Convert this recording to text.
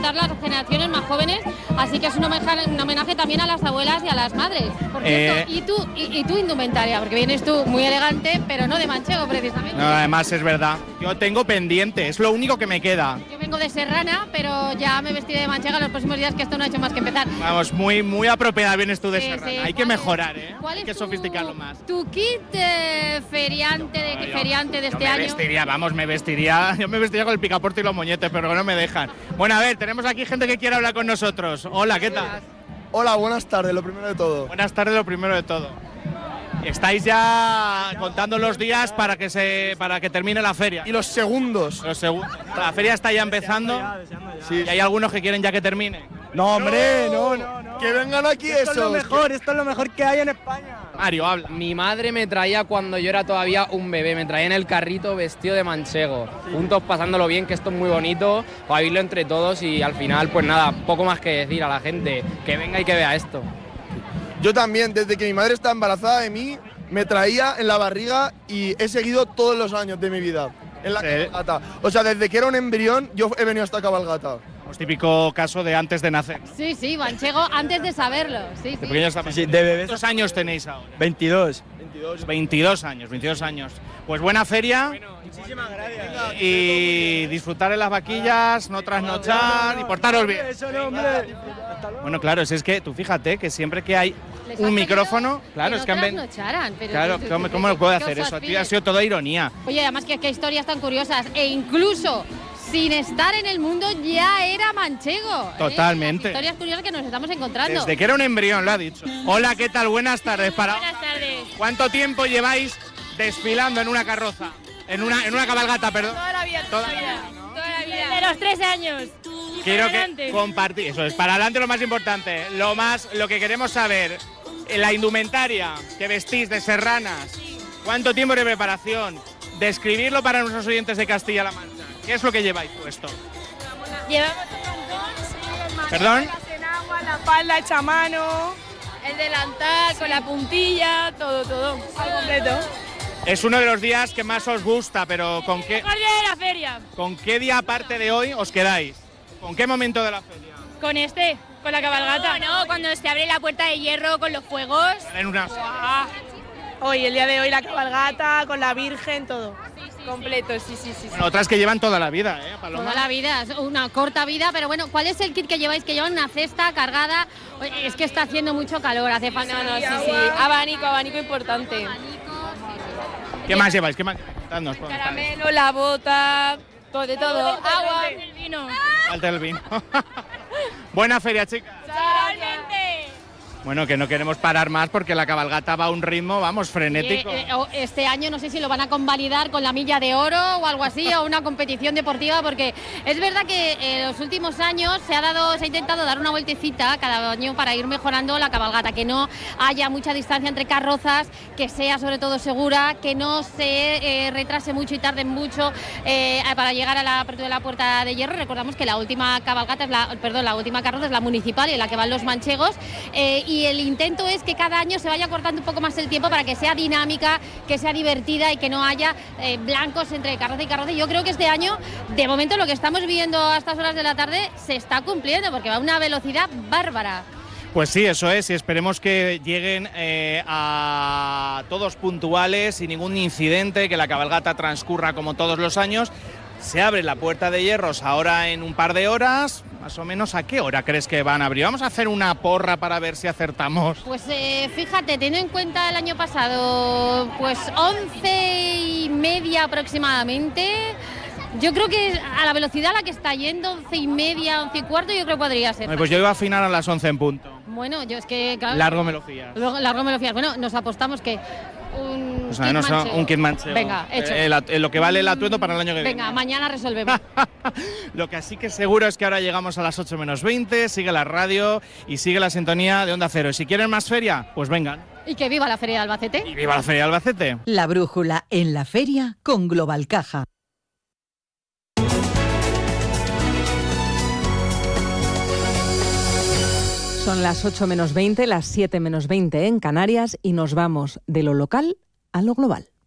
disfrutar las generaciones más jóvenes, así que es un homenaje también a las abuelas y a las madres. Por cierto, y tu indumentaria, porque vienes tú muy elegante, pero no de manchego precisamente. No, además es verdad, yo tengo pendiente, es lo único que me queda. Yo vengo de Serrana, pero ya me vestiré de manchega los próximos días, que esto no ha hecho más que empezar. Vamos, muy apropiada vienes tú de Serrana, Sí, hay que mejorar, hay que es sofisticarlo más. ¿Tu kit feriante de este año? Yo me vestiría con el picaporte y los moñetes, pero no me dejan. Bueno, a ver, tenemos aquí gente que quiere hablar con nosotros. Hola, ¿qué tal? Hola, buenas tardes, lo primero de todo. Buenas tardes, lo primero de todo. Estáis ya contando los días para que termine la feria. Y los segundos. La feria está ya empezando. Sí. Y hay algunos que quieren ya que termine. No, hombre, no. Que vengan aquí esos. Esto es lo mejor que hay en España. Mario, habla. Mi madre me traía cuando yo era todavía un bebé, me traía en el carrito vestido de manchego, juntos pasándolo bien, que esto es muy bonito, para vivirlo entre todos y al final, pues nada, poco más que decir a la gente, que venga y que vea esto. Yo también, desde que mi madre está embarazada de mí, me traía en la barriga y he seguido todos los años de mi vida en la cabalgata. O sea, desde que era un embrión, yo he venido a esta cabalgata. Pues típico caso de antes de nacer. Sí, manchego antes de saberlo. Sí. De bebés. ¿Cuántos años tenéis ahora? 22. 22 años. Pues buena feria. Bueno, muchísimas gracias. Y disfrutar en las vaquillas, no trasnochar y portaros bien. Eso no, hombre. Bueno, claro, es que tú fíjate que siempre que hay un micrófono, claro, es que han venido. Claro, ¿cómo lo puede hacer eso? Ha sido toda ironía. Oye, además que historias tan curiosas, e incluso sin estar en el mundo ya era manchego. Totalmente. Las historias curiosas que nos estamos encontrando. Desde que era un embrión, lo ha dicho. Hola, ¿qué tal? Buenas tardes. Buenas tardes. ¿Cuánto tiempo lleváis desfilando en una carroza? En una cabalgata, perdón. Toda la vida. De los 13 años. Quiero que compartir, eso es, para adelante lo más importante. Lo que queremos saber, la indumentaria que vestís de serranas, ¿cuánto tiempo de preparación? Describirlo para nuestros oyentes de Castilla-La Mancha. ¿Qué es lo que lleváis puesto? Llevamos un montón. ¿Perdón? En agua, la falda hecha a mano, el delantal con la puntilla, todo, al completo. Es uno de los días que más os gusta, pero ¿con qué? Mejor día de la feria. ¿Con qué día aparte de hoy os quedáis? ¿Con qué momento de la feria? Con la cabalgata. No, cuando se abre la puerta de hierro con los fuegos. En una. Hoy, el día de hoy, la cabalgata, con la Virgen, todo. Completo, sí. Bueno, otras que llevan toda la vida, Paloma? Toda la vida, es una corta vida, pero bueno, ¿cuál es el kit que lleváis? Que llevan una cesta cargada. Oye, es que está haciendo mucho calor, hace falta. Sí. Abanico importante. ¿Qué más lleváis? Dándonos, Caramelo, la bota, de todo. Agua, el vino. Falta el vino. Buena feria, chicas. Bueno, que no queremos parar más porque la cabalgata va a un ritmo, vamos, frenético. Este año no sé si lo van a convalidar con la milla de oro o algo así, o una competición deportiva, porque es verdad que en los últimos años se ha intentado dar una vueltecita cada año para ir mejorando la cabalgata, que no haya mucha distancia entre carrozas, que sea sobre todo segura, que no se retrase mucho y tarde mucho para llegar a la apertura de la puerta de hierro. Recordamos que la última cabalgata la última carroza es la municipal, en la que van los manchegos. Y el intento es que cada año se vaya cortando un poco más el tiempo para que sea dinámica, que sea divertida y que no haya blancos entre carroza y carroza. Yo creo que este año, de momento, lo que estamos viendo a estas horas de la tarde se está cumpliendo, porque va a una velocidad bárbara. Pues sí, eso es, y esperemos que lleguen a todos puntuales, sin ningún incidente, que la cabalgata transcurra como todos los años. Se abre la puerta de hierros ahora en un par de horas. Más o menos, ¿a qué hora crees que van a abrir? Vamos a hacer una porra para ver si acertamos. Pues fíjate, teniendo en cuenta el año pasado, pues 11:30 aproximadamente. Yo creo que a la velocidad a la que está yendo, 11:30, 11:15, yo creo que podría ser. Pues yo iba a afinar a las 11 en punto. Bueno, yo es que... Claro, largo me lo fías. Largo me lo fías. Bueno, nos apostamos que un kit manchego. Venga, hecho. Lo que vale el atuendo para el año que viene. Venga, mañana resolvemos. Lo que sí que seguro es que ahora llegamos a las 8 menos 20, sigue la radio y sigue la sintonía de Onda Cero. Y si quieren más feria, pues vengan. Y que viva la Feria de Albacete. Y viva la Feria de Albacete. La brújula en la feria con Global Caja. Son las 8 menos 20, las 7 menos 20 en Canarias y nos vamos de lo local a lo global.